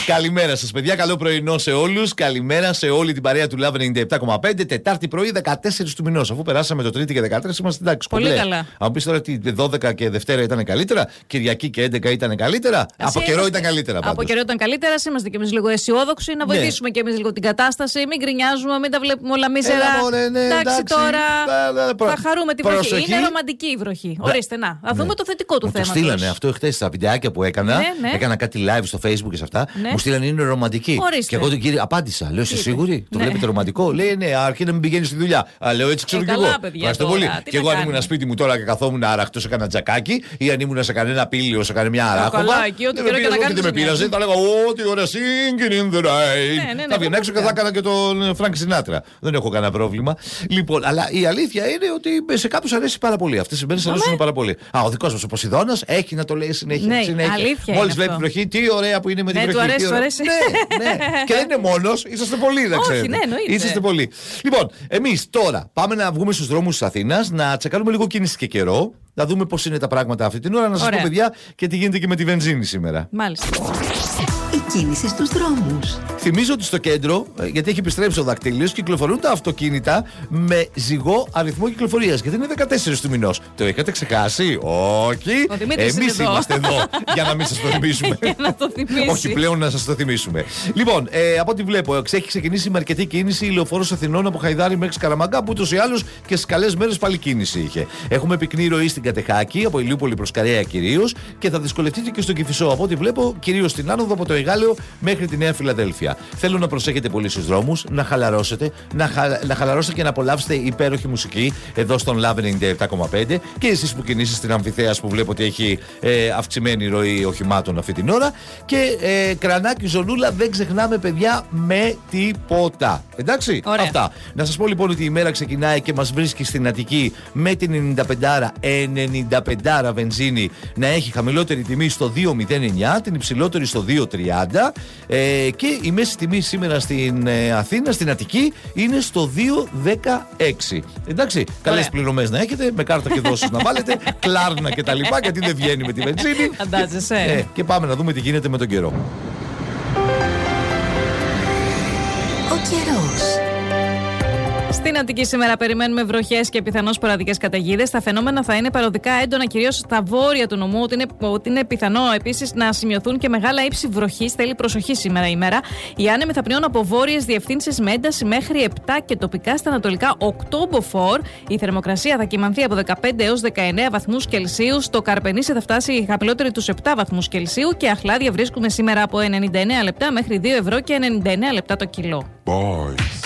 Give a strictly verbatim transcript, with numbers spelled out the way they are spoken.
Καλημέρα σας, παιδιά. Καλό πρωινό σε όλους. Καλημέρα σε όλη την παρέα του Love ενενήντα επτά κόμμα πέντε. Τετάρτη πρωί, δεκατέσσερις του μηνός. Αφού περάσαμε το Τρίτη και δεκατρείς, είμαστε εντάξει. Πολύ κομπλέ. καλά. Αν πεις τώρα ότι δώδεκα και Δευτέρα ήταν καλύτερα, Κυριακή και έντεκα ήταν καλύτερα. Ας από είμαστε... καιρό ήταν καλύτερα. Πάντως. Από καιρό ήταν καλύτερα. Είμαστε κι εμείς λίγο αισιόδοξοι. Να βοηθήσουμε ναι. κι εμείς λίγο την κατάσταση. Μην γκρινιάζουμε, μην τα βλέπουμε όλα μίζερα. Έλα, μωρέ, ναι, εντάξει, εντάξει τώρα. Λα, λα, προ... Θα χαρούμε τη βροχή. Προσοχή. Είναι ρομαντική η βροχή. Ορίστε, να. Θα δούμε ναι. το θετικό του θέματος. Μου το στείλανε αυτό χτες στα βιντεάκια που έκανα. Ναι, ναι. Έκανα κάτι live στο Facebook και σε αυτά. Ναι. Μου στείλανε είναι ρομαντική. Ορίστε. Και εγώ τον κύριο απάντησα. Λέω, είσαι σίγουρη? Το ναι. βλέπετε ρομαντικό? Λέει, ναι, αρκεί να μην πηγαίνει στη δουλειά. Α, λέω, έτσι ξέρω ε, κι εγώ. Ευχαριστώ πολύ. Τι και εγώ αν ήμουν σπίτι μου τώρα και καθόμουν άραχτο σε κανένα τζακάκι ή αν ήμουν σε κανένα πύλιο, σε κανένα αράχοβα. Καλά, εκεί ό,τι καιρό και να δεν με πείραζε. Θα λέγα, ό,τι ωραία, singing in the rain. Θα βγει έξω και θα έκανα και τον Φρανκ Σινάτρα. Δεν έχω κανένα πρόβλημα. Λοιπόν, αλλά η αλήθεια είναι ότι σε κάποιου αρέσει πάρα πολύ. Αυτές οι μέρες αρέσουν πάρα πολύ. Α, ο δικός μας ο Ποσειδώνας έχει να το λέει συνέχεια. Μόλις βλέπει την βροχή, τι ωραία που είναι με την βροχή. Ναι, του αρέσει, του αρέσει. Ναι, ναι. Και δεν είναι μόνος, είσαστε πολλοί, να ξέρετε. Όχι, ναι, εννοείται. Είσαστε πολλοί. Λοιπόν, εμείς τώρα πάμε να βγούμε στους δρόμους της Αθήνας, να τσεκάρουμε λίγο κίνηση και καιρό, να δούμε πώς είναι τα πράγματα αυτή την ώρα. Να σας πω, παιδιά, και τι γίνεται και με τη βενζίνη σήμερα. Μάλιστα. Η κίνηση στους δρόμους. Θυμίζω ότι στο κέντρο, γιατί έχει επιστρέψει ο δακτύλιος, κυκλοφορούν τα αυτοκίνητα με ζυγό αριθμό κυκλοφορίας. Γιατί είναι δεκατέσσερις του μηνός. Το είχατε ξεχάσει? Όχι. Εμείς είμαστε εδώ για να μην σας το θυμίσουμε. να το Όχι πλέον να σας το θυμίσουμε. Λοιπόν, ε, από ό,τι βλέπω, έχει ξεκινήσει με αρκετή κίνηση η λεωφόρος Αθηνών από Χαϊδάρη μέχρι Σκαραμαγκά, που ούτως ή άλλως και στις καλές μέρες πάλι κίνηση είχε. Έχουμε πυκνή ροή στην Κατεχάκη, από Ηλιούπολη προς Καρέα κυρίως, και θα δυσκολευτείτε και στο Κηφισό. Από ό,τι βλέπω, κυρίως στην άνοδο από το Εγάλεο μέχρι τη Νέα Φιλαδέλφια. Θέλω να προσέχετε πολύ στους δρόμους, να χαλαρώσετε, να, χα... να χαλαρώσετε και να απολαύσετε υπέροχη μουσική εδώ στον Love ενενήντα επτά κόμμα πέντε, και εσείς που κινήσετε στην Αμφιθέας που βλέπω ότι έχει ε, αυξημένη ροή οχημάτων αυτή την ώρα. Και ε, Κρανάκι Ζωνούλα δεν ξεχνάμε, παιδιά, με τίποτα. Εντάξει, ωραία. Αυτά. Να σας πω λοιπόν ότι η μέρα ξεκινάει και μας βρίσκει στην Αττική με την ενενήντα πέντε βενζίνη να έχει χαμηλότερη τιμή στο δύο μηδέν εννιά, την υψηλότερη στο δύο τριάντα, ε, και η μέση τιμή σήμερα στην ε, Αθήνα, στην Αττική, είναι στο δύο δεκαέξι. Εντάξει, καλές πληρωμές να έχετε, με κάρτα και δόσεις να βάλετε, κλάρνα και τα λοιπά, γιατί δεν βγαίνει με τη βενζίνη. Φαντάζεσαι. Ε, και πάμε να δούμε τι γίνεται με τον καιρό. Ο καιρός. Στην Αττική σήμερα περιμένουμε βροχές και πιθανώς σποραδικές καταιγίδες. Τα φαινόμενα θα είναι παροδικά έντονα, κυρίως στα βόρεια του νομού, ότι είναι, ότι είναι πιθανό επίσης να σημειωθούν και μεγάλα ύψη βροχής. Θέλει προσοχή σήμερα η μέρα. Οι άνεμοι θα πνέουν από βόρειες διευθύνσεις με ένταση μέχρι επτά και τοπικά στα ανατολικά οκτώ μποφόρ. Η θερμοκρασία θα κυμανθεί από δεκαπέντε έως δεκαεννέα βαθμούς Κελσίου. Στο Καρπενήσι θα φτάσει η χαμηλότερη τους επτά βαθμούς Κελσίου και αχλάδια βρίσκουμε σήμερα από ενενήντα εννέα λεπτά μέχρι δύο ευρώ και ενενήντα εννέα λεπτά το κιλό. Boys.